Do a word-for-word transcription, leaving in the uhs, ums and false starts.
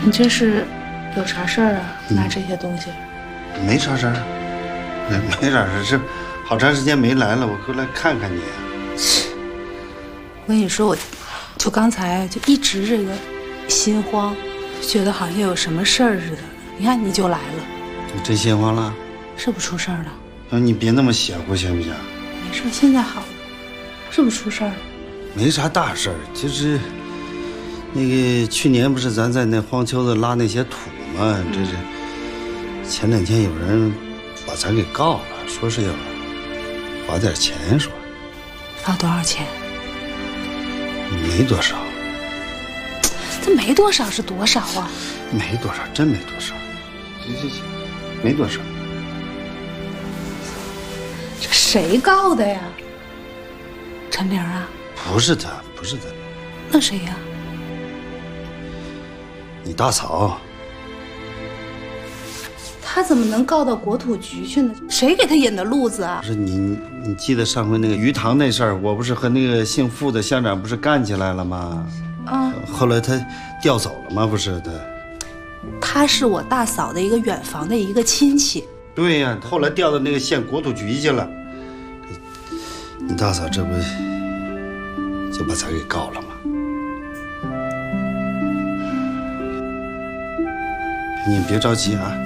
你这是有啥事儿啊？拿这些东西？ 没啥事儿，没没啥事儿，是好长时间没来了，我过来看看你。 我跟你说，我就刚才就一直这个心慌，觉得好像有什么事儿似的。你看你就来了， 你真心慌了？ 是不是出事儿了？ 你别那么邪乎行不行？ 没事，现在好了，是不是出事儿了？ 没啥大事儿，就是那个去年不是咱在那荒丘子拉那些土吗？这是前两天有人把咱给告了，说是要罚点钱，说罚多少钱？ 没多少。 这没多少是多少啊？ 没多少，真没多少，这这这没多少。 这谁告的呀？陈玲啊？ 不是他，不是他。 那谁呀？ 你大嫂。 他怎么能告到国土局去呢？谁给他引的路子啊？ 不是你，你记得上回那个鱼塘那事儿，我不是和那个姓傅的乡长不是干起来了吗？啊，后来他调走了吗？不是他。 他是我大嫂的一个远房的一个亲戚。 对呀，后来调到那个县国土局去了。你大嫂这不就把咱给告了吗？你别着急啊。